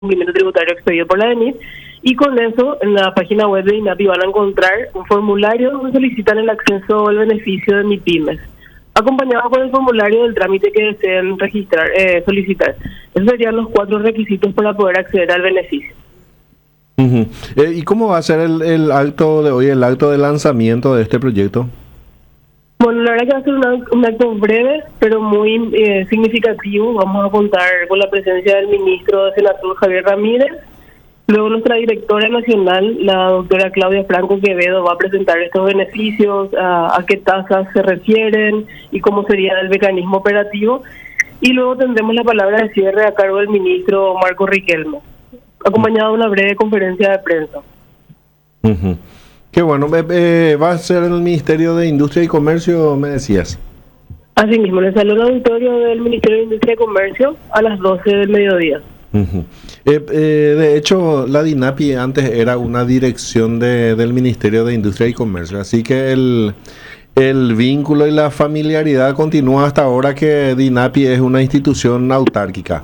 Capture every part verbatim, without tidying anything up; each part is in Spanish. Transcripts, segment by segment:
cumplimiento tributario expedido por la D N I T, y con eso en la página web de INAPI van a encontrar un formulario donde solicitan el acceso al beneficio de MIPYMES, acompañado por el formulario del trámite que deseen registrar, eh, solicitar. Esos serían los cuatro requisitos para poder acceder al beneficio. Uh-huh. Eh, ¿Y cómo va a ser el, el acto de hoy, el acto de lanzamiento de este proyecto? Bueno, la verdad que va a ser una, un acto breve, pero muy eh, significativo. Vamos a contar con la presencia del ministro de Senatur, Javier Ramírez. Luego nuestra directora nacional, la doctora Claudia Franco Quevedo, va a presentar estos beneficios, a, a qué tasas se refieren y cómo sería el mecanismo operativo. Y luego tendremos la palabra de cierre a cargo del ministro Marco Riquelme, acompañado de una breve conferencia de prensa. Uh-huh. Qué bueno. Eh, eh, ¿Va a ser en el Ministerio de Industria y Comercio, me decías? Así mismo, en el Salón Auditorio del Ministerio de Industria y Comercio a las doce del mediodía. Uh-huh. eh, eh, de hecho, la DINAPI antes era una dirección de, del Ministerio de Industria y Comercio, así que el, el vínculo y la familiaridad continúa hasta ahora que DINAPI es una institución autárquica.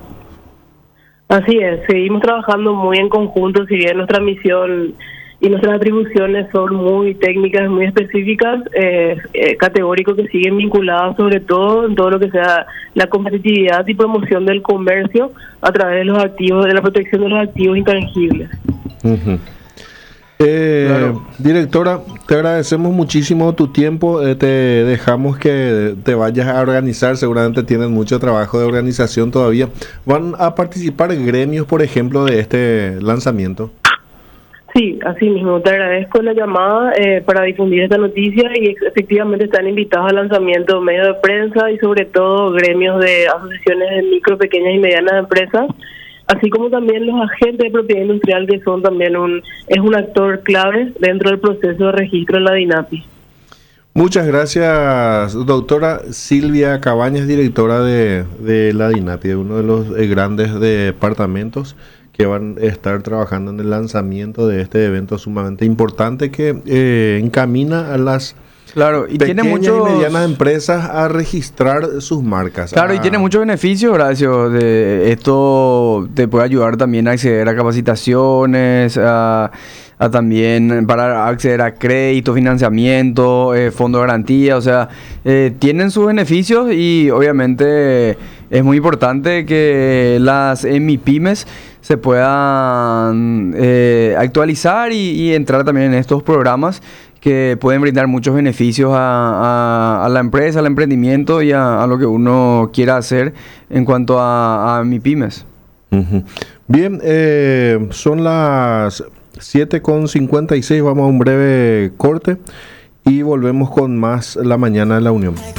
Así es, seguimos trabajando muy en conjunto, si bien nuestra misión y nuestras atribuciones son muy técnicas, muy específicas, eh, eh, categórico que siguen vinculadas sobre todo en todo lo que sea la competitividad y promoción del comercio a través de los activos, de la protección de los activos intangibles. Uh-huh. Eh, claro. Directora, te agradecemos muchísimo tu tiempo, eh, te dejamos que te vayas a organizar, seguramente tienen mucho trabajo de organización todavía. ¿Van a participar gremios, por ejemplo, de este lanzamiento? Sí, así mismo, te agradezco la llamada eh, para difundir esta noticia y efectivamente están invitados al lanzamiento medios de prensa y sobre todo gremios de asociaciones de micro, pequeñas y medianas empresas, así como también los agentes de propiedad industrial que son también un es un actor clave dentro del proceso de registro en la DINAPI. Muchas gracias, doctora Silvia Cabañas, directora de, de la DINAPI, de uno de los eh, grandes departamentos que van a estar trabajando en el lanzamiento de este evento sumamente importante que eh, encamina a las claro, y pequeñas tiene muchos... y medianas empresas a registrar sus marcas. Claro, a... y tiene muchos beneficios, Horacio. De esto te puede ayudar también a acceder a capacitaciones, a, a también para acceder a crédito, financiamiento, eh, fondo de garantía. O sea, eh, tienen sus beneficios y obviamente es muy importante que las MIPYMES se puedan eh, actualizar y, y entrar también en estos programas que pueden brindar muchos beneficios a, a, a la empresa, al emprendimiento y a, a lo que uno quiera hacer en cuanto a, a MIPYMES. Uh-huh. Bien, eh, son las siete con cincuenta y seis, vamos a un breve corte y volvemos con más La Mañana de la Unión.